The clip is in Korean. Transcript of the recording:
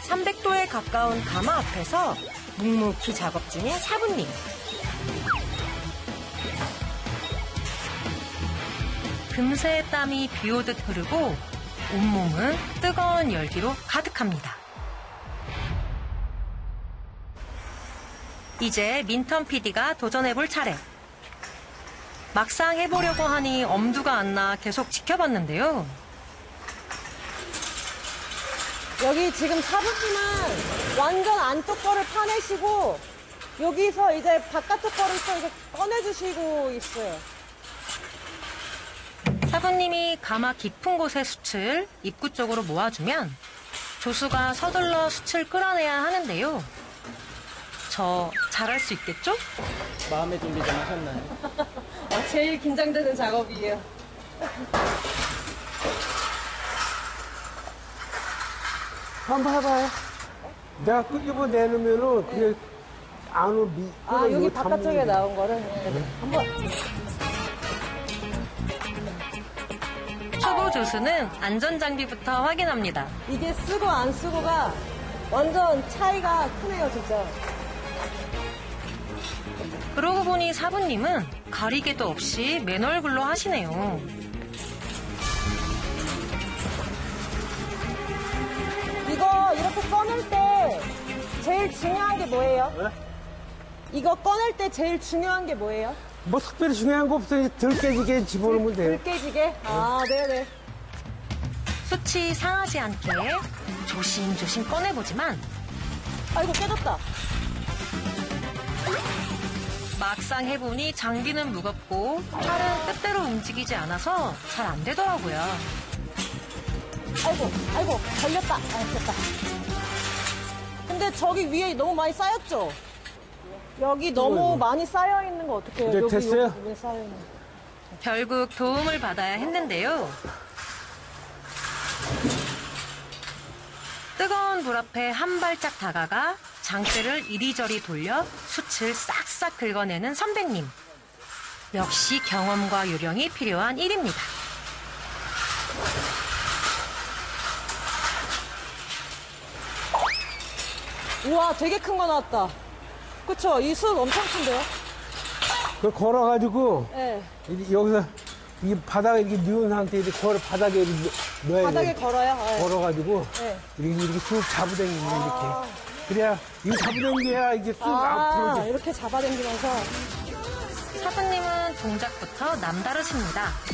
300도에 가까운 가마 앞에서 묵묵히 작업 중인 사부님. 금세 땀이 비 오듯 흐르고 온몸은 뜨거운 열기로 가득합니다. 이제 민턴 PD가 도전해볼 차례. 막상 해보려고 하니 엄두가 안 나 계속 지켜봤는데요. 여기 지금 사부님은 완전 안쪽 거를 파내시고 여기서 이제 바깥쪽 거를 또 이제 꺼내주시고 있어요. 사부님이 가마 깊은 곳의 숯을 입구 쪽으로 모아주면 조수가 서둘러 숯을 끌어내야 하는데요. 저 잘할 수 있겠죠? 마음의 준비 좀 하셨나요? 제일 긴장되는 작업이에요. 한번 해봐요. 내가 끄집어 내놓으면은 그게 안으로 여기 바깥쪽에 나온 거를 한번. 초보 조수는 안전장비부터 확인합니다. 이게 쓰고 안 쓰고가 완전 차이가 크네요, 진짜. 그러고 보니 사부님은 가리개도 없이 맨 얼굴로 하시네요. 이거 이렇게 꺼낼 때 제일 중요한 게 뭐예요? 네? 이거 꺼낼 때 제일 중요한 게 뭐예요? 뭐 특별히 중요한 거 없어요. 덜 깨지게 집어넣으면 돼요. 불 깨지게? 네네. 숯이 상하지 않게 조심조심 꺼내보지만 아이고, 깨졌다. 막상 해보니 장비는 무겁고 팔은 뜻대로 움직이지 않아서 잘 안 되더라고요. 아이고, 걸렸다. 됐다. 근데 저기 위에 너무 많이 쌓였죠? 여기 너무 많이 쌓여있는 거 어떡해요? 이제 여기 됐어요? 부분에 쌓여있는 거. 결국 도움을 받아야 했는데요. 뜨거운 불 앞에 한 발짝 다가가 장대를 이리저리 돌려 숯을 싹싹 긁어내는 선배님. 역시 경험과 요령이 필요한 일입니다. 우와, 되게 큰 거 나왔다. 그쵸? 이 숯 엄청 큰데요? 그걸 걸어가지고 네. 여기서 이 바닥에 이렇게 누운 상태에 걸어 바닥에 이렇게 넣어야 바닥에 돼. 걸어요? 네. 걸어가지고 네. 이렇게 쭉 잡아당기는 이렇게. 그래야 이거 잡아당겨야 이게 쑥 앞으로 이렇게 잡아당기면서. 사부님은 동작부터 남다르십니다.